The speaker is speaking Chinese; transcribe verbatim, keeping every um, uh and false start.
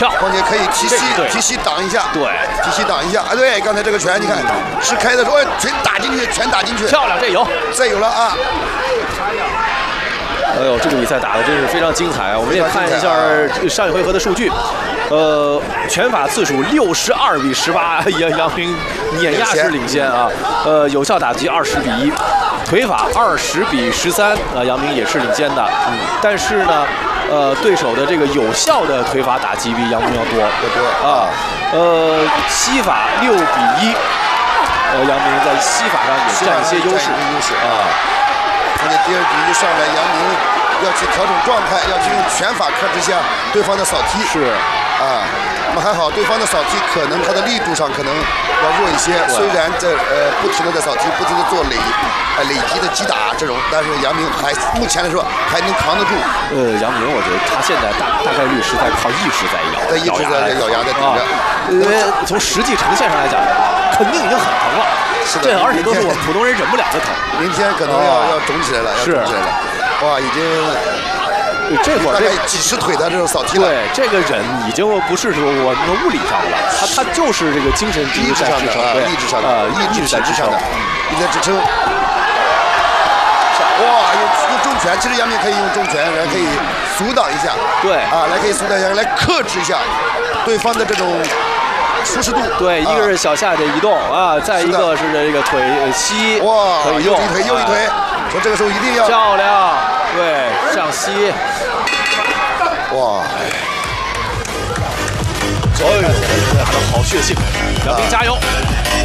跳， 况且可以提膝提膝挡一下， 对， 提膝挡一下啊！对，刚才这个拳你看是开的时候，哎，全打进去，全打进去， 漂亮，这有， 再有了啊！ 哎呦，这个比赛打的真是非常精彩啊！我们也看一下上一回合的数据，呃，拳法次数六十二比十八，杨杨明碾压式领先啊！呃，有效打击二十比一，腿法二十比十三，啊，杨明也是领先的。嗯，但是呢，呃，对手的这个有效的腿法打击比杨明要多， 要多啊。呃，膝法六比一，呃，杨明在膝法上也占一些优势， 优势啊。 看见第二局一上来，杨明要去调整状态，要去用拳法克制下对方的扫踢。 是， 啊，那么还好，对方的扫踢可能他的力度上可能要弱一些。虽然这呃不停的在扫踢，不停的做累，呃累积的击打这种，但是杨明还目前来说还能扛得住。 呃，杨明，我觉得他现在大大概率是在靠意识在咬， 在一直在咬牙在顶着。 因为从实际呈现上来讲，肯定已经很疼了。 是的， 这而且都是我们普通人忍不了的疼。 明天可能要要肿起来了，要肿起来了。哇，已经这会儿大概几十腿的这种扫踢了。 对，这个人已经不是说我们物理上的了，他他就是这个精神意志上的啊，意志上的啊， 意志在支撑的，一直在支撑。哇，用用重拳，其实杨明可以用重拳，然后可以阻挡一下。 对啊，来可以阻挡一下，来克制一下对方的这种舒适度。 对，一个是小下的移动啊，再一个是这个腿膝， 哇， 可以用又一腿又一腿，说这个时候一定要漂亮，对，上膝， 哇， 哎呦，打得好血性，杨明加油！